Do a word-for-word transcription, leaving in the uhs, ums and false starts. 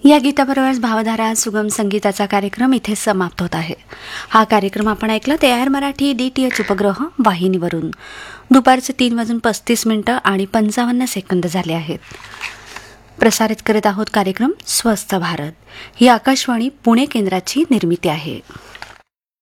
या गीताबरोबरच भावधारा सुगम संगीताचा कार्यक्रम इथे समाप्त होत आहे. हा कार्यक्रम आपण ऐकला ते R Marathi D T H उपग्रह वाहिनीवरून. दुपारचे तीन वाजून पस्तीस मिनिटं आणि पंचावन्न सेकंद झाले आहेत. प्रसारित करत आहोत कार्यक्रम स्वस्थ भारत. ही आकाशवाणी पुणे केंद्राची निर्मिती आहे.